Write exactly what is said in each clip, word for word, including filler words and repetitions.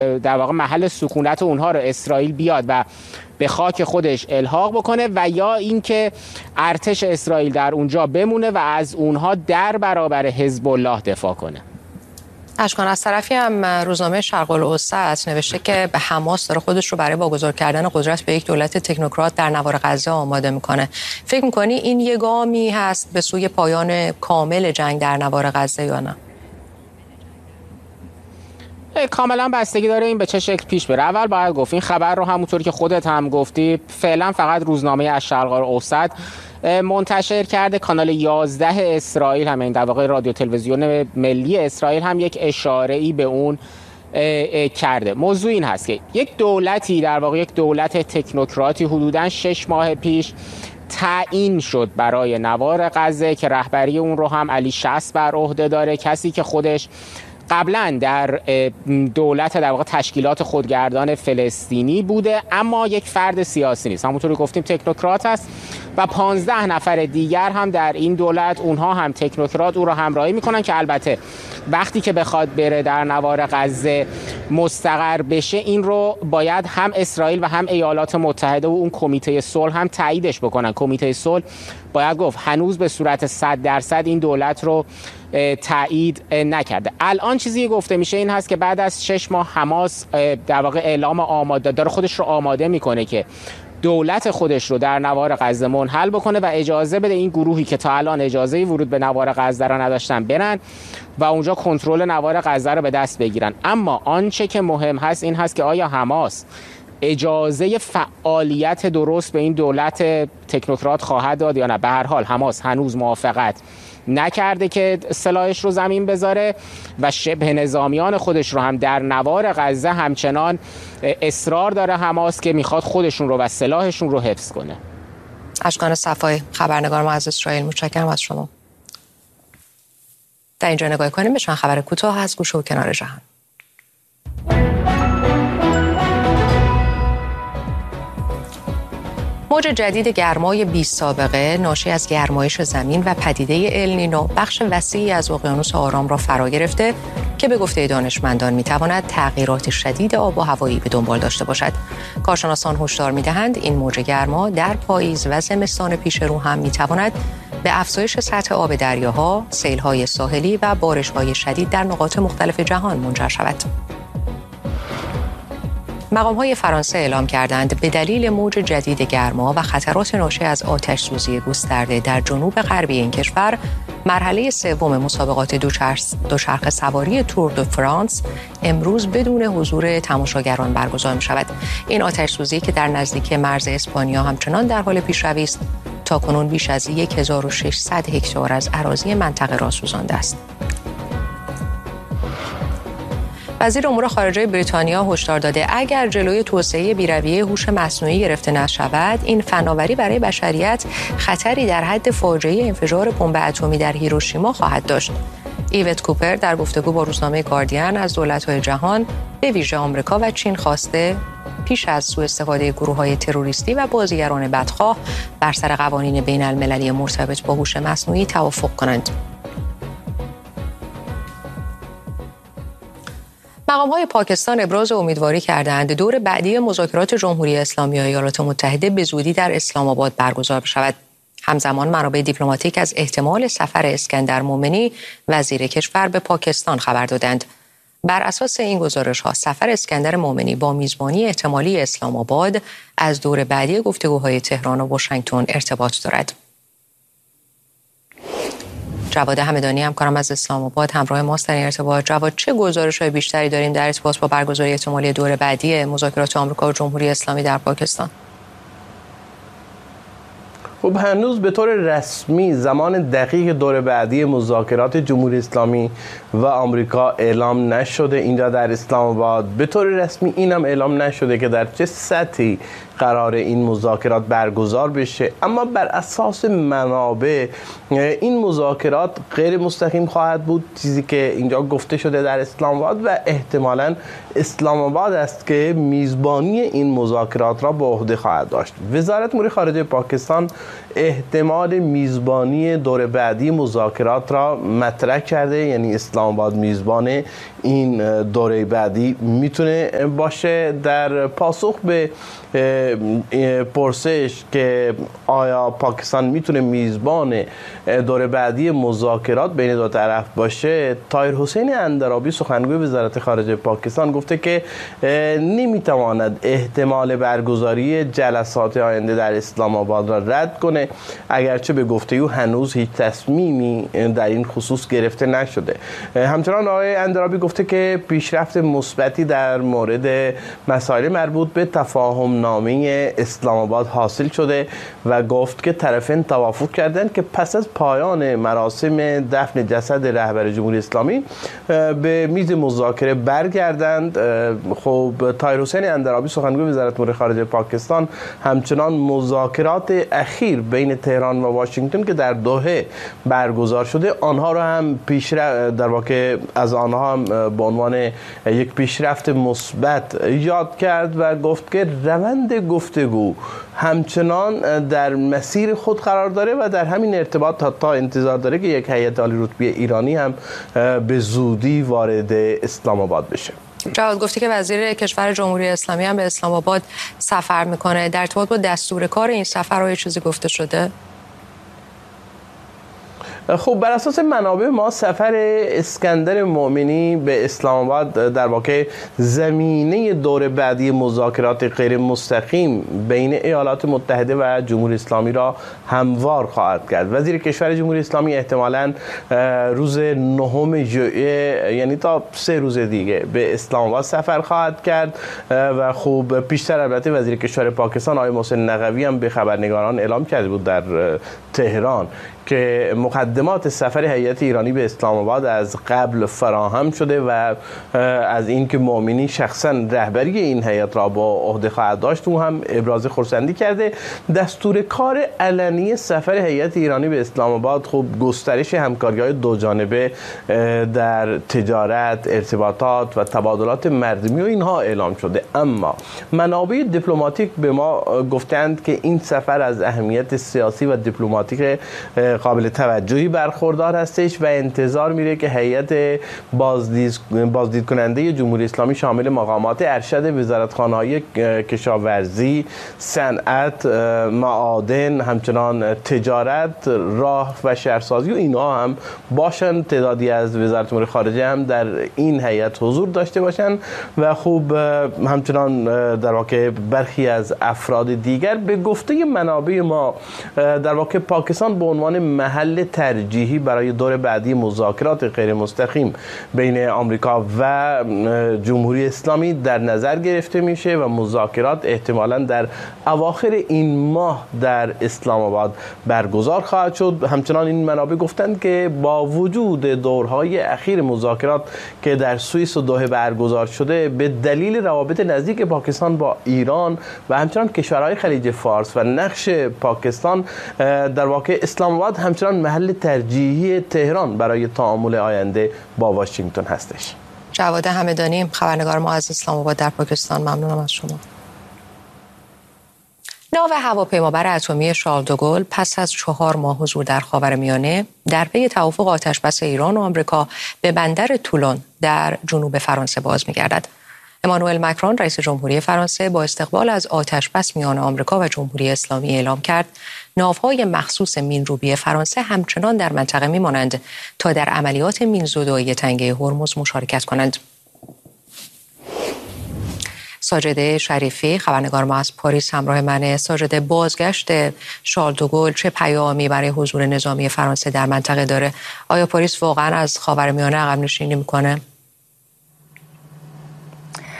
در واقع محل سکونت اونها رو اسرائیل بیاد و به خاک خودش الحاق بکنه و یا اینکه ارتش اسرائیل در اونجا بمونه و از اونها در برابر حزب الله دفاع کنه. اشکان، از طرفی هم روزنامه شرق الاوسط نوشته که به حماس داره خودش رو برای واگذار کردن قدرت به یک دولت تکنوکرات در نوار غزه آماده میکنه. فکر میکنی این یه گامی هست به سوی پایان کامل جنگ در نوار غزه یا نه؟ کاملا بستگی داره این به چه شکل پیش بره. اول باید گفت این خبر رو همونطور که خودت هم گفتی فعلا فقط روزنامه از شرق الاوسط منتشر کرده. کانال یازده اسرائیل هم، این در واقع رادیو تلویزیون ملی اسرائیل هم یک اشاره‌ای به اون کرده. موضوع این هست که یک دولتی، در واقع یک دولت تکنوکراتی حدوداً شش ماه پیش تعیین شد برای نوار غزه که رهبری اون رو هم علی شصت بر عهده داره، کسی که خودش قبلا در دولت در واقع تشکیلات خودگردان فلسطینی بوده اما یک فرد سیاسی نیست. همونطوری گفتیم تکنوکرات است و پانزده نفر دیگر هم در این دولت اونها هم تکنوکرات او را همراهی میکنن که البته وقتی که بخواد بره در نوار غزه مستقر بشه این رو باید هم اسرائیل و هم ایالات متحده و اون کمیته صلح هم تاییدش بکنن. کمیته صلح باید گفت هنوز به صورت صد درصد این دولت رو تایید نکرده. الان چیزی گفته میشه این هست که بعد از شش ماه حماس در واقع اعلام آماده داره خودش رو آماده میکنه که دولت خودش رو در نوار غزه منحل بکنه و اجازه بده این گروهی که تا الان اجازه ورود به نوار غزه را نداشتن برن و اونجا کنترل نوار غزه رو به دست بگیرن. اما آنچه که مهم هست این هست که آیا حماس اجازه فعالیت درست به این دولت تکنوکرات خواهد داد یا نه. به هر حال حماس هنوز موافقت نکرده که سلاحش رو زمین بذاره و شبه نظامیان خودش رو هم در نوار غزه همچنان اصرار داره حماس که میخواد خودشون رو و سلاحشون رو حفظ کنه. اشکان صفایی، خبرنگار ما از اسرائیل، متشکرم از شما. در اینجا نگاه کنیم به چند خبر کوتاه از گوشه و کنار جهان. موج جدید گرمای بی سابقه ناشی از گرمایش زمین و پدیده النینو بخش وسیعی از اقیانوس آرام را فرا گرفته که به گفته دانشمندان میتواند تغییرات شدید آب و هوایی به دنبال داشته باشد. کارشناسان هشدار میدهند این موج گرما در پاییز و زمستان پیش رو هم میتواند به افزایش سطح آب دریاها، سیل‌های ساحلی و بارش‌های شدید در نقاط مختلف جهان منجر شود. مقام‌های فرانسه اعلام کردند به دلیل موج جدید گرما و خطرات ناشی از آتش‌سوزی گسترده در جنوب غربی این کشور، مرحله سوم مسابقات دوچرخه سواری تور دو فرانس امروز بدون حضور تماشاگران برگزار می‌شود. این آتش‌سوزی که در نزدیکی مرز اسپانیا همچنان در حال پیشروی است، تاکنون بیش از هزار و ششصد هکتار از اراضی منطقه را سوزانده است. وزیر امور خارجه بریتانیا هشدار داده اگر جلوی توسعه بی‌رویه هوش مصنوعی گرفته نشود، این فناوری برای بشریت خطری در حد فاجعه انفجار بمب اتمی در هیروشیما خواهد داشت. ایوت کوپر در گفتگو با روزنامه گاردین از دولت‌های جهان به ویژه آمریکا و چین خواسته پیش از سوء استفاده گروه‌های تروریستی و بازیگران بدخواه بر سر قوانین بین‌المللی مرتبط با هوش مصنوعی توافق کنند. مقام‌های پاکستان ابراز امیدواری کردند دور بعدی مذاکرات جمهوری اسلامی و ایالات متحده به زودی در اسلام آباد برگزار بشود. همزمان منابع دیپلماتیک از احتمال سفر اسکندر مومنی وزیر کشور به پاکستان خبر دادند. بر اساس این گزارش‌ها سفر اسکندر مومنی با میزبانی احتمالی اسلام آباد از دور بعدی گفتگوهای تهران و واشنگتن ارتباط دارد. جواد همدانی همکارم از اسلام آباد همراه ماست در این ارتباط. جواد، چه گزارش‌های بیشتری داریم در ارتباط با برگزاری احتمالی دور بعدی مذاکرات آمریکا و جمهوری اسلامی در پاکستان؟ خب هنوز به طور رسمی زمان دقیق دور بعدی مذاکرات جمهوری اسلامی و آمریکا اعلام نشده. اینجا در اسلام آباد به طور رسمی اینم اعلام نشده که در چه سطحی قرار این مذاکرات برگزار بشه، اما بر اساس منابع این مذاکرات غیر مستقیم خواهد بود، چیزی که اینجا گفته شده در اسلام آباد، و احتمالاً اسلام آباد است که میزبانی این مذاکرات را به عهده خواهد داشت. وزارت امور خارجه پاکستان احتمال میزبانی دور بعدی مذاکرات را مطرح کرده، یعنی اسلام آباد میزبان این دوره بعدی میتونه باشه. در پاسخ به پرسش که آیا پاکستان میتونه میزبان دوره بعدی مذاکرات بین دو طرف باشه، طاهر حسین اندرابی سخنگوی وزارت خارجه پاکستان گفته که نمیتواند احتمال برگزاری جلسات آینده در اسلام آباد را رد کنه، اگرچه به گفته او هنوز هیچ تصمیمی در این خصوص گرفته نشده. همچنان آقای اندرابی گفته که پیشرفت مثبتی در مورد مسائل مربوط به تفاهم نامه اسلام آباد حاصل شده و گفت که طرفین توافق کردند که پس از پایان مراسم دفن جسد رهبر جمهوری اسلامی به میز مذاکره برگردند. خب طاهر حسین اندرابی سخنگوی وزارت امور خارجه پاکستان همچنان مذاکرات اخیر بین تهران و واشنگتن که در دوحه برگزار شده، آنها را هم پیشرفت در واقع از آنها هم به عنوان یک پیشرفت مثبت یاد کرد و گفت که روند گفتگو همچنان در مسیر خود قرار داره و در همین ارتباط حتی انتظار داره که یک هیئت عالی رتبه ایرانی هم به زودی وارد اسلام آباد بشه. جواد گفتی که وزیر کشور جمهوری اسلامی هم به اسلام آباد سفر میکنه. در ارتباط با دستور کار این سفر های چیزی گفته شده؟ خب بر اساس منابع ما سفر اسکندر مومنی به اسلام آباد در واقع زمینه دور بعدی مذاکرات غیر مستقیم بین ایالات متحده و جمهوری اسلامی را هموار خواهد کرد. وزیر کشور جمهوری اسلامی احتمالاً روز نهم ژوئیه، یعنی تا سه روز دیگه، به اسلام آباد سفر خواهد کرد و خب پیشتر البته وزیر کشور پاکستان آقای محسن نقوی هم به خبرنگاران اعلام کرده بود در تهران که مقدمات سفر هیئت ایرانی به اسلام آباد از قبل فراهم شده و از اینکه مومنی شخصا رهبری این هیئت را با عهده خواهد داشت او هم ابراز خرسندی کرده. دستور کار علنی سفر هیئت ایرانی به اسلام آباد خب گسترش همکاری‌های دو جانبه در تجارت، ارتباطات و تبادلات مردمی و اینها اعلام شده، اما منابع دیپلماتیک به ما گفتند که این سفر از اهمیت سیاسی و دیپلماتیک قابل توجهی برخوردار هستش و انتظار میره که هیئت بازدید بازدید کننده جمهوری اسلامی شامل مقامات ارشد وزارتخانه‌های کشاورزی، صنعت، معادن، همچنان تجارت، راه و شهرسازی و اینها هم باشن. تعدادی از وزارت امور خارجه هم در این هیئت حضور داشته باشن و خوب همچنان در واقع برخی از افراد دیگر. به گفته منابع ما در واقع پاکستان به عنوان محل ترجیحی برای دور بعدی مذاکرات غیر مستقیم بین آمریکا و جمهوری اسلامی در نظر گرفته میشه و مذاکرات احتمالاً در اواخر این ماه در اسلام آباد برگزار خواهد شد. همچنان این منابع گفتند که با وجود دورهای اخیر مذاکرات که در سوئیس و دوحه برگزار شده، به دلیل روابط نزدیک پاکستان با ایران و همچنان کشورهای خلیج فارس و نقش پاکستان در واقع اسلام آباد همچنان محل ترجیحی تهران برای تعامل آینده با واشنگتن هستش. جواد همدانی، خبرنگار ما از اسلام آباد در پاکستان، ممنونم از شما. ناو هواپیمابر اتمی شارل دوگل پس از چهار ماه حضور در خاورمیانه در پی توافق آتشبس ایران و آمریکا به بندر تولون در جنوب فرانسه باز می‌گردد. امانوئل مکرون رئیس جمهوری فرانسه با استقبال از آتشبس میان آمریکا و جمهوری اسلامی اعلام کرد ناوهای مخصوص مین‌روبی فرانسه همچنان در منطقه میمانند تا در عملیات مین‌زدایی تنگه هرمز مشارکت کنند. ساجده شریفی، خبرنگار ما از پاریس همراه منه. ساجده، بازگشت شارل دوگل چه پیامی برای حضور نظامی فرانسه در منطقه داره؟ آیا پاریس واقعا از خاورمیانه عقب نشینی میکنه؟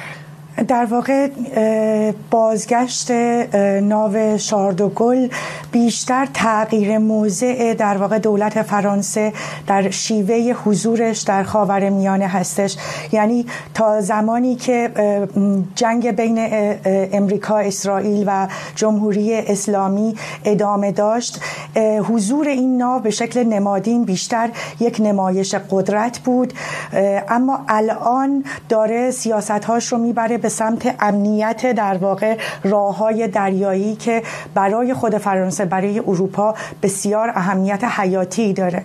در واقع بازگشت ناو شارل دوگل بیشتر تغییر موضع در واقع دولت فرانسه در شیوه حضورش در خاورمیانه هستش. یعنی تا زمانی که جنگ بین امریکا، اسرائیل و جمهوری اسلامی ادامه داشت، حضور این ناو به شکل نمادین بیشتر یک نمایش قدرت بود، اما الان داره سیاست‌هاش رو میبره به سمت امنیت در واقع راه‌های دریایی که برای خود فرانسه، برای اروپا بسیار اهمیت حیاتی داره.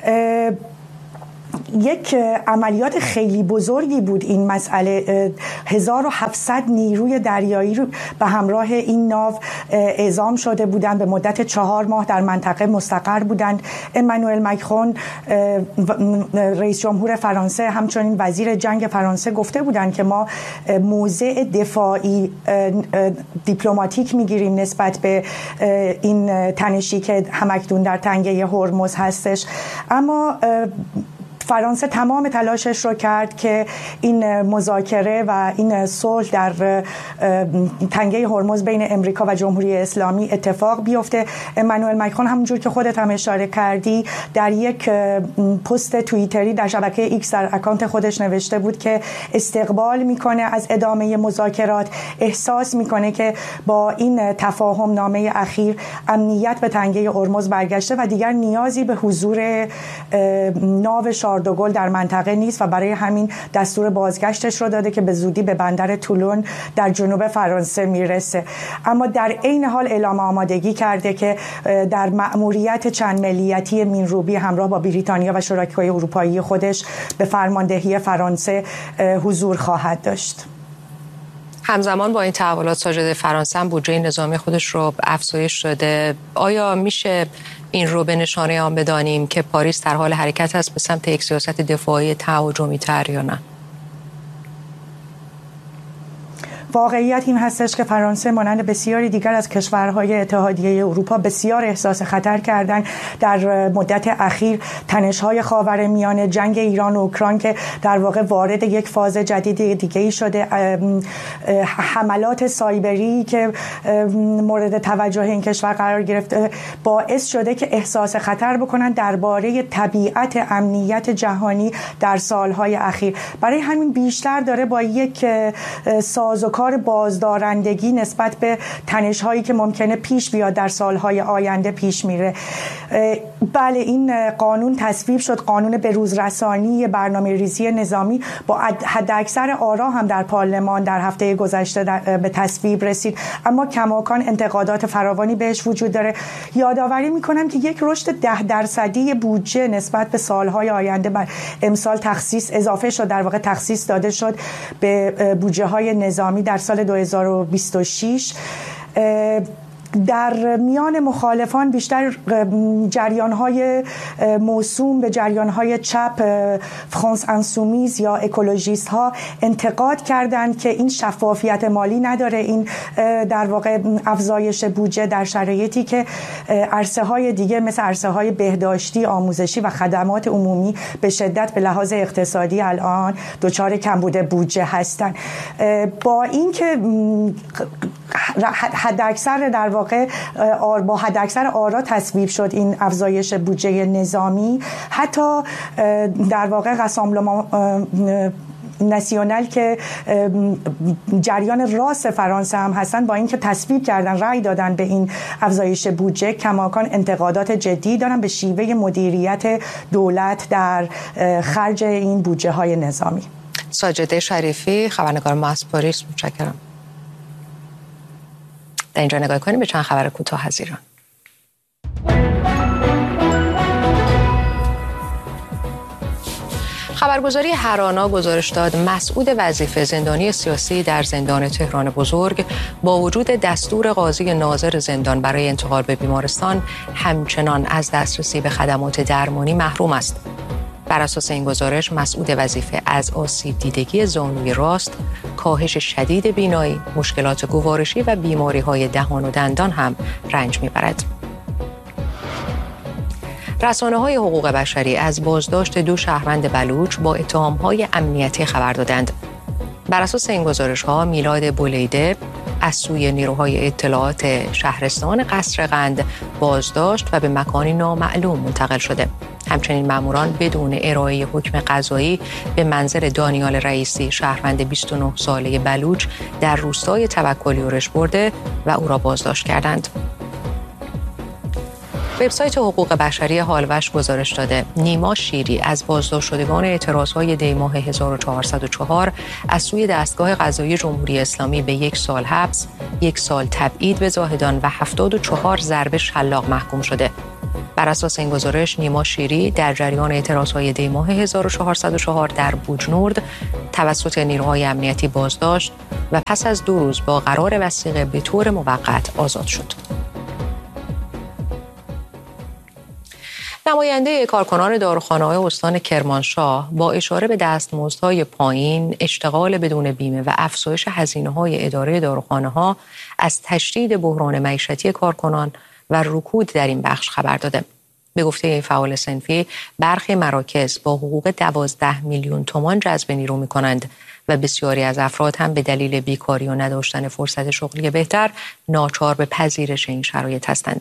یک عملیات خیلی بزرگی بود این مسئله. هزار و هفتصد نیروی دریایی رو به همراه این ناو اعزام شده بودند، به مدت چهار ماه در منطقه مستقر بودند. امانوئل مکرون رئیس جمهور فرانسه، همچنین وزیر جنگ فرانسه گفته بودند که ما موضع دفاعی دیپلماتیک میگیریم نسبت به این تنشی که همکنون در تنگه هرمز هستش. اما فرانسه تمام تلاشش رو کرد که این مذاکره و این صلح در تنگه هرمز بین امریکا و جمهوری اسلامی اتفاق بیفته. امانوئل مکرون همونجور که خودت هم اشاره کردی در یک پست توییتری در شبکه ایکس در اکانت خودش نوشته بود که استقبال میکنه از ادامه مذاکرات، احساس میکنه که با این تفاهم نامه اخیر امنیت به تنگه هرمز برگشته و دیگر نیازی به حضور ناو شاردوگل در منطقه نیست و برای همین دستور بازگشتش رو داده که به زودی به بندر تولون در جنوب فرانسه میرسه. اما در عین حال اعلام آمادگی کرده که در مأموریت چند ملیتی مینروبی همراه با بریتانیا و شرکای اروپایی خودش به فرماندهی فرانسه حضور خواهد داشت. همزمان با این تحولات ساجد فرانسه هم بودجه نظامی خودش رو افزایش داده. آیا میشه این رو به نشانه آن بدانیم که پاریس در حال حرکت است به سمت یک سیاست دفاعی تهاجمی تر یا نه؟ واقعیت این هستش که فرانسه مانند بسیاری دیگر از کشورهای اتحادیه اروپا بسیار احساس خطر کردن در مدت اخیر. تنش‌های خاورمیانه، جنگ ایران و اوکراین که در واقع وارد یک فاز جدید دیگه‌ای شده، حملات سایبری که مورد توجه این کشور قرار گرفته، باعث شده که احساس خطر بکنن درباره طبیعت امنیت جهانی در سالهای اخیر. برای همین بیشتر داره با یک سازوکار بازدارندگی نسبت به تنش‌هایی که ممکنه پیش بیاد در سالهای آینده پیش میره. بله، این قانون تصویب شد، قانون بروزرسانی برنامه ریزی نظامی، با حداکثر آرا هم در پارلمان در هفته گذشته به تصویب رسید، اما کماکان انتقادات فراوانی بهش وجود داره. یادآوری میکنم که یک رشد ده درصدی بودجه نسبت به سالهای آینده بر امسال تخصیص اضافه شد، در واقع تخصیص داده شد به بودجه های نظامی در سال دو هزار و بیست و شش. در میان مخالفان بیشتر جریان‌های موسوم به جریان‌های چپ، فرانس انسومیز یا اکولوژیست ها انتقاد کردند که این شفافیت مالی نداره، این در واقع افزایش بودجه در شرایطی که عرصه‌های دیگه مثل عرصه‌های بهداشتی، آموزشی و خدمات عمومی به شدت به لحاظ اقتصادی الان دچار کمبود بودجه هستند. با اینکه حداکثر در واقع با حداکثر آرا تصویب شد این افزایش بودجه نظامی، حتی در واقع راسامبلمان ناسیونال که جریان راست فرانسه هم هستن، با اینکه تصویب کردن، رأی دادن به این افزایش بودجه، کماکان انتقادات جدی دارن به شیوه مدیریت دولت در خرج این بودجه های نظامی. ساجده شریفی، خبرنگار ما از پاریس، متشکرم. در اینجا نگاه کنیم به چند خبر کوتاه از ایران. خبرگزاری هرانا گزارش داد مسعود وظیفه، زندانی سیاسی در زندان تهران بزرگ، با وجود دستور قاضی ناظر زندان برای انتقال به بیمارستان همچنان از دسترسی به خدمات درمانی محروم است. بر اساس این گزارش مسعود وظیفه از آسیب دیدگی زانوی راست، کاهش شدید بینایی، مشکلات گوارشی و بیماری‌های دهان و دندان هم رنج می‌برد. رسانه‌های حقوق بشری از بازداشت دو شهروند بلوچ با اتهام‌های امنیتی خبر دادند. بر اساس این گزارش‌ها میلاد بولیده از سوی نیروهای اطلاعات شهرستان قصرقند بازداشت و به مکانی نامعلوم منتقل شده. همچنین ماموران بدون ارائه حکم قضایی به منزل دانیال رئیسی شهروند بیست و نه ساله بلوچ در روستای توکلی اورش برده و او را بازداشت کردند. وبسایت حقوق بشری هالوش گزارش داده نیما شیری از بازداشت شدگان اعتراضهای دی‌ماه هزار و چهارصد و چهار از سوی دستگاه قضایی جمهوری اسلامی به یک سال حبس، یک سال تبعید به زاهدان و هفتاد و چهار ضربه شلاق محکوم شده. بر اساس این گزارش نیما شیری در جریان اعتراضهای دی‌ماه هزار و چهارصد و چهار در بوجنورد توسط نیروهای امنیتی بازداشت و پس از دو روز با قرار وثیقه به طور موقت آزاد شد. نماینده کارکنان داروخانه‌های استان کرمانشاه با اشاره به دستمزدهای پایین، اشتغال بدون بیمه و افزایش هزینه‌های اداره داروخانه‌ها از تشدید بحران معیشتی کارکنان و رکود در این بخش خبر داده. به گفته این فعال صنفی، برخی مراکز با حقوق دوازده میلیون تومان جذب نیرو می‌کنند و بسیاری از افراد هم به دلیل بیکاری و نداشتن فرصت شغلی بهتر ناچار به پذیرش این شرایط هستند.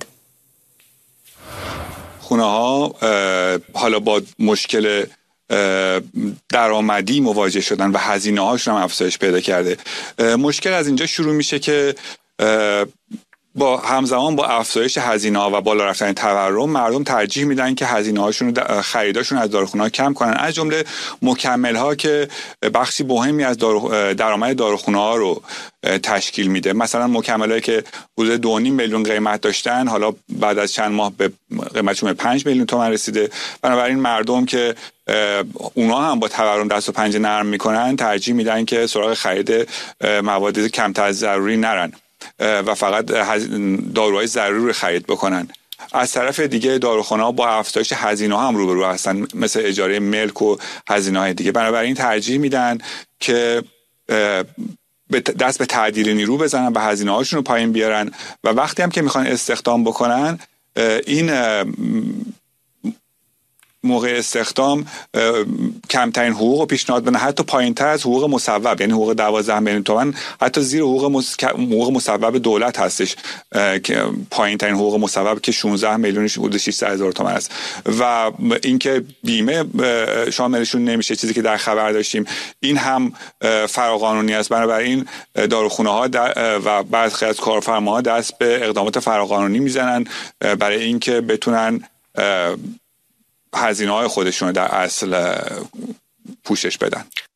خونه ها حالا با مشکل درآمدی مواجه شدن و هزینه هاشون هم افزایش پیدا کرده. مشکل از اینجا شروع میشه که با همزمان با افزایش هزینه ها و بالا رفتن تورم مردم ترجیح میدن که هزینه هاشون خریداشون از داروخونه ها کم کنن، از جمله مکمل ها که بخشی مهمی از دارو درآمد داروخونه ها رو تشکیل میده. مثلا مکمل هایی که حدود دو و نیم میلیون قیمت داشتن حالا بعد از چند ماه به قیمتشون به پنج میلیون تومان رسیده. بنابراین مردم که اونا هم با تورم دست و پنجه نرم میکنن ترجیح میدن که سراغ خرید مواد کمتر از ضروری نرن و فقط داروهای ضروری رو خرید بکنن. از طرف دیگه داروخانه‌ها با افزایش هزینه هم روبرو هستن، مثل اجاره ملک و هزینه‌های دیگه. بنابراین ترجیح میدن که دست به تعدیل نیرو بزنن و هزینه‌هاشون رو پایین بیارن و وقتی هم که میخوان استخدام بکنن این موقع استخدام کمترین حقوق رو پیشنهاد بدن، حتی پایین‌تر از حقوق مصوب، یعنی حقوق دوازده میلیون تومان حتی زیر حقوق مس... حقوق مصوب دولت هستش که پایین‌ترین حقوق مصوب که شانزده میلیون حدود ششصد هزار تومان است و اینکه بیمه شاملشون نمیشه، چیزی که در خبر داشتیم، این هم فراقانونی است. بنابراین داروخونه‌ها و برخی از کارفرماها دست به اقدامات فراقانونی میزنن برای اینکه بتونن هزینه‌های خودشون در اصل پوشش بدن.